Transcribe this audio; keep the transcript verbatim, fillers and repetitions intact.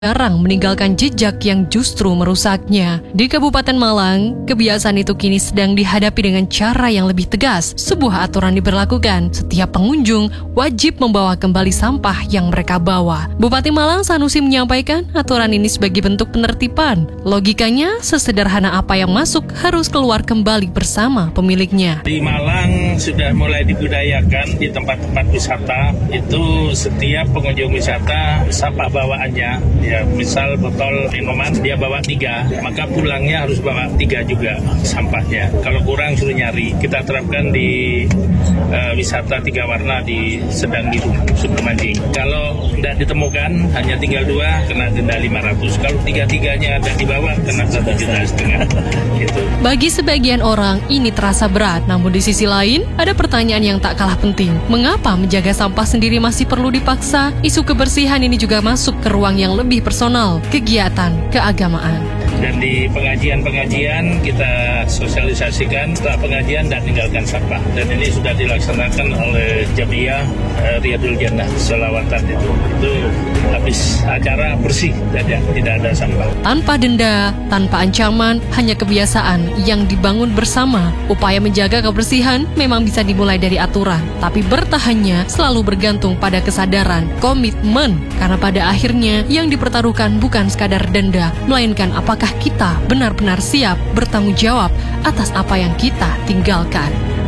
jarang meninggalkan jejak yang justru merusaknya. Di Kabupaten Malang, kebiasaan itu kini sedang dihadapi dengan cara yang lebih tegas. Sebuah aturan diberlakukan, setiap pengunjung wajib membawa kembali sampah yang mereka bawa. Bupati Malang Sanusi menyampaikan aturan ini sebagai bentuk penertiban. Logikanya, sesederhana apa yang masuk harus keluar kembali bersama pemiliknya. Di Malang sudah mulai dibudayakan di tempat-tempat wisata, itu setiap pengunjung wisata sampah bawaannya, ya misal botol minuman dia bawa tiga, maka pulangnya harus bawa tiga juga sampahnya. Kalau kurang suruh nyari. Kita terapkan di uh, wisata tiga warna di Sedang di Sukumanjing. Kalau tidak ditemukan hanya tinggal dua, kena denda lima ratus. Kalau tiga-tiganya ada di bawah, kena satu juta setengah. Gitu. Bagi sebagian orang ini terasa berat, namun di sisi lain ada pertanyaan yang tak kalah penting. Mengapa menjaga sampah sendiri masih perlu dipaksa? Isu kebersihan ini juga masuk ke ruang yang lebih personal, kegiatan keagamaan. Dan di pengajian-pengajian kita sosialisasikan setelah pengajian dan tinggalkan sampah. Dan ini sudah dilaksanakan oleh Jamiah uh, Riyadul Jannah Selawatan itu. Itu habis acara bersih saja, tidak ada sampah. Tanpa denda, tanpa ancaman, hanya kebiasaan yang dibangun bersama. Upaya menjaga kebersihan memang bisa dimulai dari aturan, tapi bertahannya selalu bergantung pada kesadaran, komitmen. Karena pada akhirnya yang dipertaruhkan bukan sekadar denda, melainkan apakah kita benar-benar siap bertanggung jawab atas apa yang kita tinggalkan.